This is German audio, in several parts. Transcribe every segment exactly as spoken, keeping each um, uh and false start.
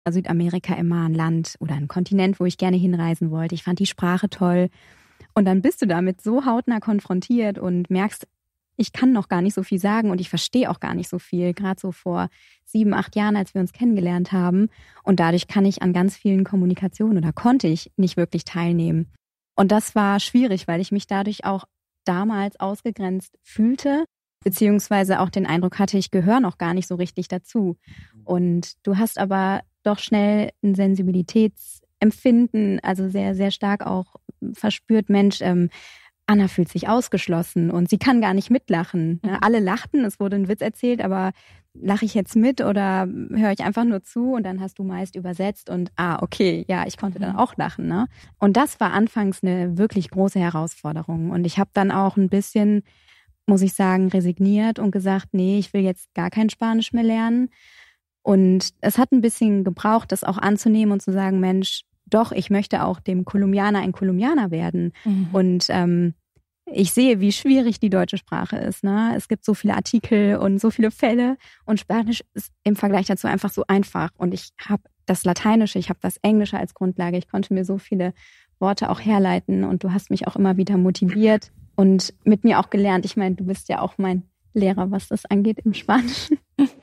Südamerika immer ein Land oder ein Kontinent, wo ich gerne hinreisen wollte. Ich fand die Sprache toll. Und dann bist du damit so hautnah konfrontiert und merkst, ich kann noch gar nicht so viel sagen und ich verstehe auch gar nicht so viel. Gerade so vor sieben, acht Jahren, als wir uns kennengelernt haben. Und dadurch kann ich an ganz vielen Kommunikationen oder konnte ich nicht wirklich teilnehmen. Und das war schwierig, weil ich mich dadurch auch damals ausgegrenzt fühlte, beziehungsweise auch den Eindruck hatte, ich gehöre noch gar nicht so richtig dazu. Und du hast aber doch schnell ein Sensibilitätsempfinden, also sehr, sehr stark auch verspürt, Mensch, ähm, Anna fühlt sich ausgeschlossen und sie kann gar nicht mitlachen. Mhm. Alle lachten, es wurde ein Witz erzählt, aber lache ich jetzt mit oder höre ich einfach nur zu? Und dann hast du meist übersetzt und ah, okay, ja, ich konnte dann auch lachen. Ne? Und das war anfangs eine wirklich große Herausforderung. Und ich habe dann auch ein bisschen, muss ich sagen, resigniert und gesagt, nee, ich will jetzt gar kein Spanisch mehr lernen. Und es hat ein bisschen gebraucht, das auch anzunehmen und zu sagen, Mensch, doch, ich möchte auch dem Kolumbianer ein Kolumbianer werden. Mhm. Und ähm, ich sehe, wie schwierig die deutsche Sprache ist. Ne? Es gibt so viele Artikel und so viele Fälle und Spanisch ist im Vergleich dazu einfach so einfach. Und ich habe das Lateinische, ich habe das Englische als Grundlage. Ich konnte mir so viele Worte auch herleiten und du hast mich auch immer wieder motiviert und mit mir auch gelernt. Ich meine, du bist ja auch mein Lehrer, was das angeht im Spanischen.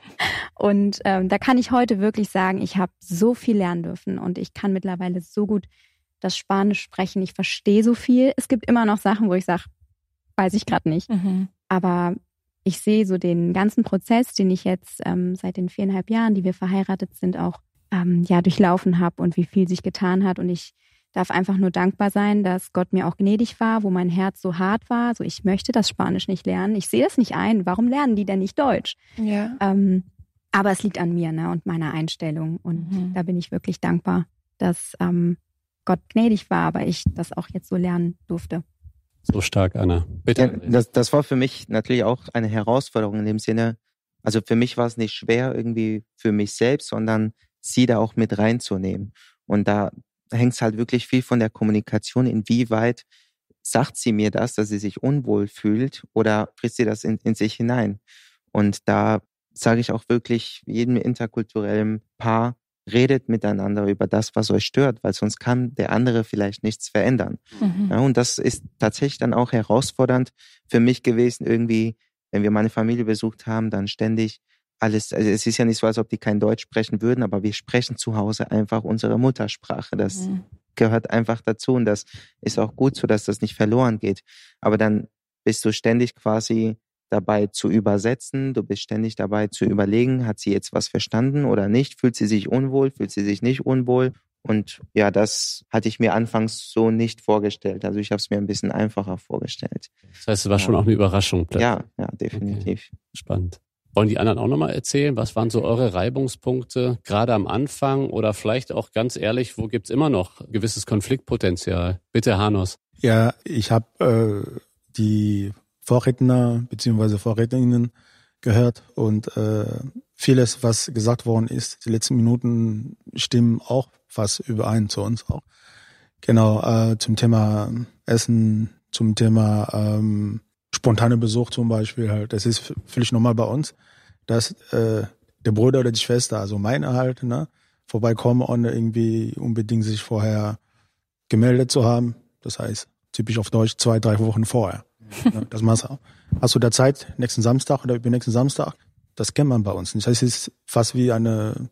Und ähm, da kann ich heute wirklich sagen, ich habe so viel lernen dürfen und ich kann mittlerweile so gut das Spanisch sprechen. Ich verstehe so viel. Es gibt immer noch Sachen, wo ich sage, weiß ich gerade nicht. Mhm. Aber ich sehe so den ganzen Prozess, den ich jetzt ähm, seit den viereinhalb Jahren, die wir verheiratet sind, auch ähm, ja durchlaufen habe und wie viel sich getan hat. Und ich darf einfach nur dankbar sein, dass Gott mir auch gnädig war, wo mein Herz so hart war. So, ich möchte das Spanisch nicht lernen. Ich sehe das nicht ein. Warum lernen die denn nicht Deutsch? Ja. Ähm, aber es liegt an mir, ne, und meiner Einstellung. Und mhm. da bin ich wirklich dankbar, dass ähm, Gott gnädig war, aber ich das auch jetzt so lernen durfte. So stark, Anna. Bitte. Ja, das, das war für mich natürlich auch eine Herausforderung in dem Sinne. Also für mich war es nicht schwer irgendwie für mich selbst, sondern sie da auch mit reinzunehmen. Und da hängt es halt wirklich viel von der Kommunikation. Inwieweit sagt sie mir das, dass sie sich unwohl fühlt, oder frisst sie das in, in sich hinein? Und da sage ich auch wirklich jedem interkulturellen Paar, redet miteinander über das, was euch stört, weil sonst kann der andere vielleicht nichts verändern. Mhm. Ja, und das ist tatsächlich dann auch herausfordernd für mich gewesen, irgendwie, wenn wir meine Familie besucht haben, dann ständig alles, also es ist ja nicht so, als ob die kein Deutsch sprechen würden, aber wir sprechen zu Hause einfach unsere Muttersprache. Das mhm. gehört einfach dazu und das ist auch gut so, dass das nicht verloren geht. Aber dann bist du ständig quasi dabei zu übersetzen, du bist ständig dabei zu überlegen, hat sie jetzt was verstanden oder nicht, fühlt sie sich unwohl, fühlt sie sich nicht unwohl, und ja, das hatte ich mir anfangs so nicht vorgestellt, also ich habe es mir ein bisschen einfacher vorgestellt. Das heißt, es war ja schon auch eine Überraschung. Ja, ja, definitiv. Okay. Spannend. Wollen die anderen auch nochmal erzählen, was waren so eure Reibungspunkte, gerade am Anfang, oder vielleicht auch ganz ehrlich, wo gibt's immer noch gewisses Konfliktpotenzial? Bitte, Hanus. Ja, ich habe äh, die Vorredner bzw. Vorrednerinnen gehört und äh, vieles, was gesagt worden ist, die letzten Minuten stimmen auch fast überein zu uns auch. Genau, äh, zum Thema Essen, zum Thema ähm, spontane Besuch zum Beispiel halt. Das ist völlig normal bei uns, dass äh, der Bruder oder die Schwester, also meine halt, ne, vorbeikommen, ohne irgendwie unbedingt sich vorher gemeldet zu haben. Das heißt, typisch auf Deutsch, zwei, drei Wochen vorher. Ja, das machst du. Hast du da Zeit, nächsten Samstag oder übernächsten Samstag? Das kennt man bei uns nicht. Das ist fast wie eine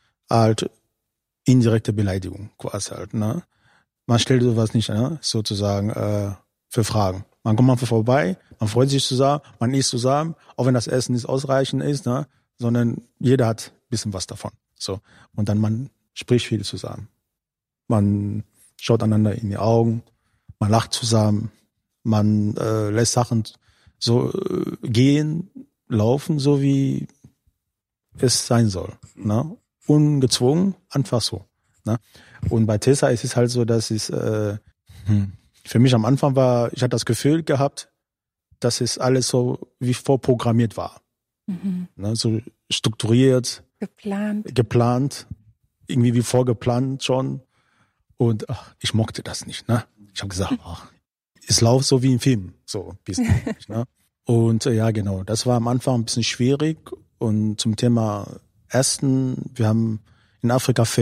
Art indirekte Beleidigung quasi halt. Ne? Man stellt sowas nicht, ne? sozusagen äh, für Fragen. Man kommt einfach vorbei, man freut sich zusammen, man isst zusammen, auch wenn das Essen nicht ausreichend ist, ne? sondern jeder hat ein bisschen was davon. So. Und dann man spricht viel zusammen. Man schaut einander in die Augen, man lacht zusammen. Man äh, lässt Sachen so äh, gehen, laufen, so wie es sein soll. Ne? Ungezwungen, einfach so. Ne? Und bei Tessa ist es halt so, dass es äh, hm, für mich am Anfang war, ich hatte das Gefühl gehabt, dass es alles so wie vorprogrammiert war. Mhm. Ne? So strukturiert, geplant, geplant, irgendwie wie vorgeplant schon. Und ach, ich mochte das nicht. Ne? Ich habe gesagt, ach, es läuft so wie ein Film, so ein bisschen. Ne? Und äh, ja, genau, das war am Anfang ein bisschen schwierig. Und zum Thema Essen, wir haben in Afrika